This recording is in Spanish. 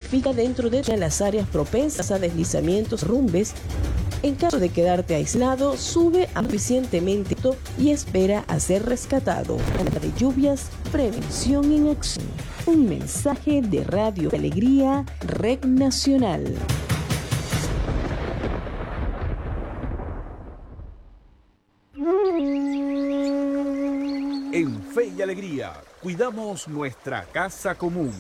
Fija dentro de las áreas propensas a deslizamientos, rumbes. En caso de quedarte aislado, sube suficientemente y espera a ser rescatado. De lluvias, prevención en acción. Un mensaje de Radio Alegría, Red Nacional. En Fe y Alegría, cuidamos nuestra casa común.